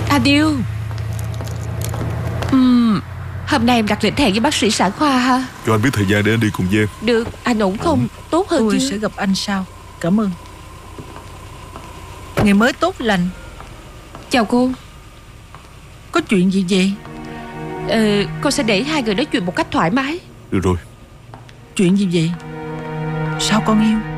Adil. Hôm nay em đặt lịch hẹn với bác sĩ sản khoa ha. Cho anh biết thời gian để anh đi cùng với em. Được, anh ổn không? Tốt hơn Tôi chưa? sẽ gặp anh sau. Cảm ơn. Ngày mới tốt lành. Chào cô. Có chuyện gì vậy? Cô sẽ để hai người nói chuyện một cách thoải mái. Được rồi. Chuyện gì vậy? Sao con yêu?